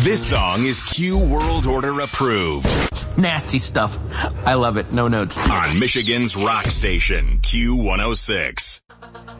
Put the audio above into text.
This song is Q World Order approved. Nasty stuff. I love it. No notes. On Michigan's rock station, Q106.